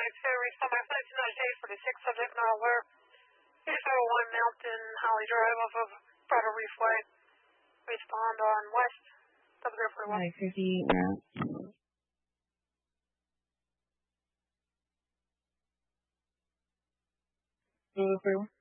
to respond my flight to Najee for the 6 subject not aware. 801 Mountain Holly Drive off of Bridal Reef Way. Respond on West. Double 041. 58 now. 041.